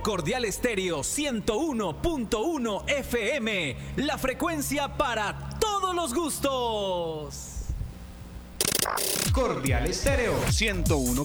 Cordial Estéreo 101.1 FM, la frecuencia para todos los gustos. Cordial Estéreo 101.